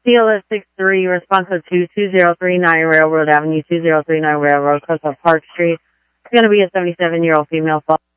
TLS 63, responsive to 2039 Railroad Avenue, 2039 Railroad, close to Park Street. It's going to be a 77-year-old female.